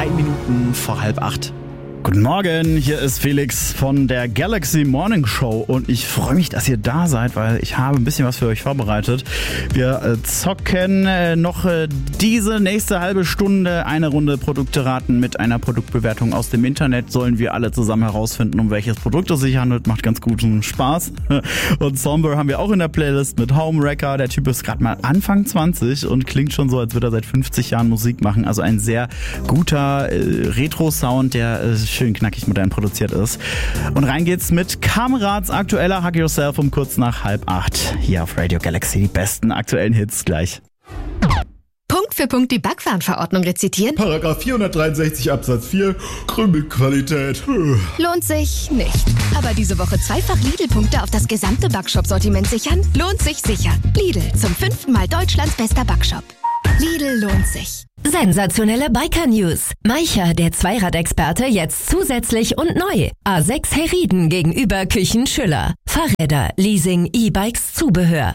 Minuten vor 7:30. Guten Morgen, hier ist Felix von der Galaxy Morning Show und ich freue mich, dass ihr da seid, weil ich habe ein bisschen was für euch vorbereitet. Wir zocken noch diese nächste halbe Stunde eine Runde Produkte raten mit einer Produktbewertung aus dem Internet. Sollen wir alle zusammen herausfinden, um welches Produkt es sich handelt. Macht ganz guten Spaß. Und Somber haben wir auch in der Playlist mit Homewrecker. Der Typ ist gerade mal Anfang 20 und klingt schon so, als würde er seit 50 Jahren Musik machen. Also ein sehr guter Retro-Sound, der schön knackig modern produziert ist. Und rein geht's mit Kamerads aktueller Hug Yourself um kurz nach 7:30. Hier auf Radio Galaxy die besten aktuellen Hits gleich. Punkt für Punkt die Backwarenverordnung rezitieren? Paragraph 463 Absatz 4, Krümelqualität. Lohnt sich nicht. Aber diese Woche zweifach Lidl-Punkte auf das gesamte Backshop-Sortiment sichern? Lohnt sich sicher. Lidl, zum 5. Mal Deutschlands bester Backshop. Lidl lohnt sich. Sensationelle Biker-News. Maicher, der Zweiradexperte, jetzt zusätzlich und neu. A6 Herrieden gegenüber Küchen Schüller. Fahrräder, Leasing, E-Bikes, Zubehör.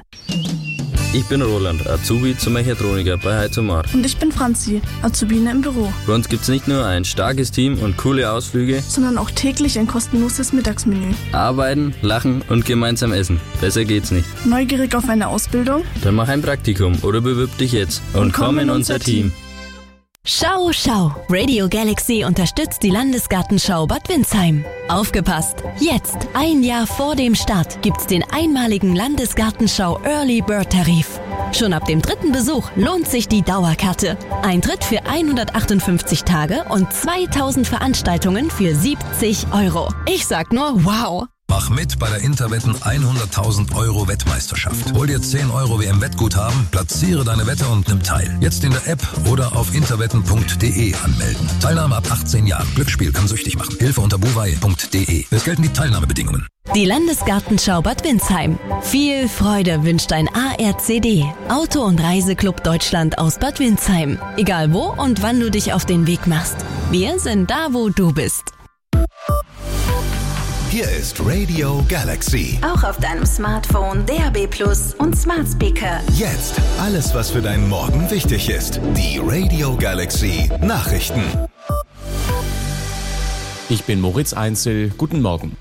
Ich bin Roland, Azubi zum Mechatroniker bei Heizomar. Und ich bin Franzi, Azubine im Büro. Bei uns gibt's nicht nur ein starkes Team und coole Ausflüge, sondern auch täglich ein kostenloses Mittagsmenü. Arbeiten, lachen und gemeinsam essen. Besser geht's nicht. Neugierig auf eine Ausbildung? Dann mach ein Praktikum oder bewirb dich jetzt und komm in unser Team. Schau, schau! Radio Galaxy unterstützt die Landesgartenschau Bad Windsheim. Aufgepasst! Jetzt, ein Jahr vor dem Start, gibt's den einmaligen Landesgartenschau Early Bird Tarif. Schon ab dem 3. Besuch lohnt sich die Dauerkarte. Eintritt für 158 Tage und 2000 Veranstaltungen für 70 €. Ich sag nur wow! Mach mit bei der Interwetten 100.000 € Wettmeisterschaft. Hol dir 10 € WM-Wettguthaben, platziere deine Wette und nimm teil. Jetzt in der App oder auf interwetten.de anmelden. Teilnahme ab 18 Jahren. Glücksspiel kann süchtig machen. Hilfe unter buwei.de. Es gelten die Teilnahmebedingungen. Die Landesgartenschau Bad Windsheim. Viel Freude wünscht ein ARCD. Auto- und Reiseclub Deutschland aus Bad Windsheim. Egal wo und wann du dich auf den Weg machst. Wir sind da, wo du bist. Hier ist Radio Galaxy. Auch auf deinem Smartphone, DAB+ und Smart Speaker. Jetzt alles, was für deinen Morgen wichtig ist. Die Radio Galaxy Nachrichten. Ich bin Moritz Einzel. Guten Morgen.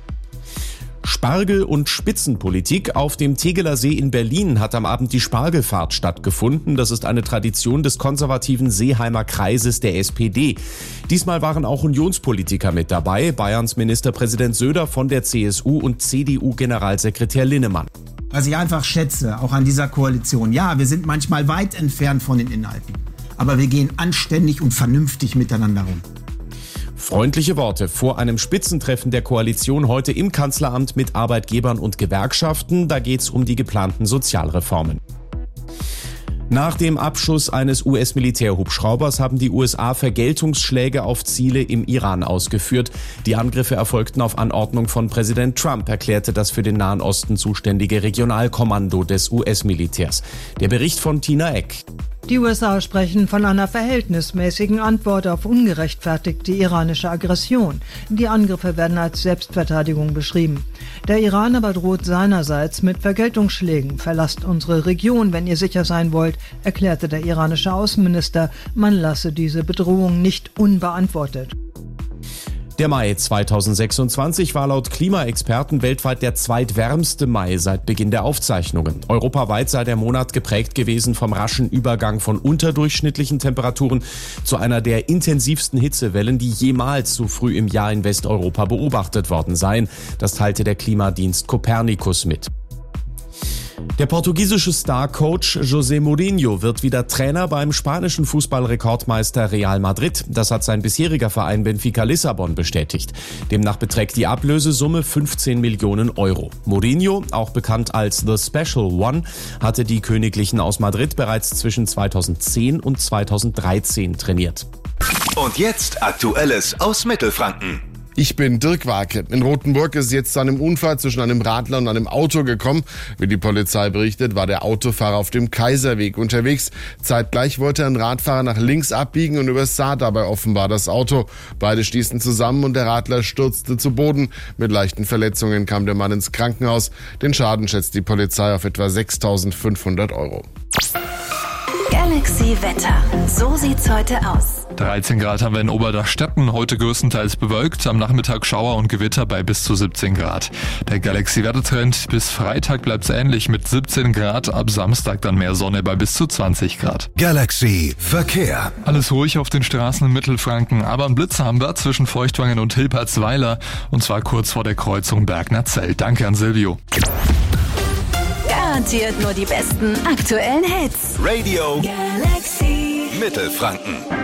Spargel- und Spitzenpolitik. Auf dem Tegeler See in Berlin hat am Abend die Spargelfahrt stattgefunden. Das ist eine Tradition des konservativen Seeheimer Kreises der SPD. Diesmal waren auch Unionspolitiker mit dabei. Bayerns Ministerpräsident Söder von der CSU und CDU-Generalsekretär Linnemann. Was ich einfach schätze, auch an dieser Koalition. Ja, wir sind manchmal weit entfernt von den Inhalten. Aber wir gehen anständig und vernünftig miteinander um. Freundliche Worte vor einem Spitzentreffen der Koalition heute im Kanzleramt mit Arbeitgebern und Gewerkschaften. Da geht's um die geplanten Sozialreformen. Nach dem Abschuss eines US-Militärhubschraubers haben die USA Vergeltungsschläge auf Ziele im Iran ausgeführt. Die Angriffe erfolgten auf Anordnung von Präsident Trump, erklärte das für den Nahen Osten zuständige Regionalkommando des US-Militärs. Der Bericht von Tina Eck. Die USA sprechen von einer verhältnismäßigen Antwort auf ungerechtfertigte iranische Aggression. Die Angriffe werden als Selbstverteidigung beschrieben. Der Iran aber droht seinerseits mit Vergeltungsschlägen. Verlasst unsere Region, wenn ihr sicher sein wollt, erklärte der iranische Außenminister. Man lasse diese Bedrohung nicht unbeantwortet. Der Mai 2026 war laut Klimaexperten weltweit der zweitwärmste Mai seit Beginn der Aufzeichnungen. Europaweit sei der Monat geprägt gewesen vom raschen Übergang von unterdurchschnittlichen Temperaturen zu einer der intensivsten Hitzewellen, die jemals so früh im Jahr in Westeuropa beobachtet worden seien. Das teilte der Klimadienst Copernicus mit. Der portugiesische Star-Coach José Mourinho wird wieder Trainer beim spanischen Fußballrekordmeister Real Madrid. Das hat sein bisheriger Verein Benfica Lissabon bestätigt. Demnach beträgt die Ablösesumme 15 Millionen €. Mourinho, auch bekannt als The Special One, hatte die Königlichen aus Madrid bereits zwischen 2010 und 2013 trainiert. Und jetzt Aktuelles aus Mittelfranken. Ich bin Dirk Warke. In Rothenburg ist es jetzt zu einem Unfall zwischen einem Radler und einem Auto gekommen. Wie die Polizei berichtet, war der Autofahrer auf dem Kaiserweg unterwegs. Zeitgleich wollte ein Radfahrer nach links abbiegen und übersah dabei offenbar das Auto. Beide stießen zusammen und der Radler stürzte zu Boden. Mit leichten Verletzungen kam der Mann ins Krankenhaus. Den Schaden schätzt die Polizei auf etwa 6.500 €. Galaxy Wetter. So sieht's heute aus. 13 Grad haben wir in Oberdachstetten, heute größtenteils bewölkt, am Nachmittag Schauer und Gewitter bei bis zu 17 Grad. Der Galaxy-Wettertrend bis Freitag bleibt ähnlich mit 17 Grad, ab Samstag dann mehr Sonne bei bis zu 20 Grad. Galaxy Verkehr. Alles ruhig auf den Straßen in Mittelfranken, aber ein Blitzer haben wir zwischen Feuchtwangen und Hilpertsweiler und zwar kurz vor der Kreuzung Bergner-Zell. Danke an Silvio. Garantiert nur die besten aktuellen Hits. Radio Galaxy Mittelfranken.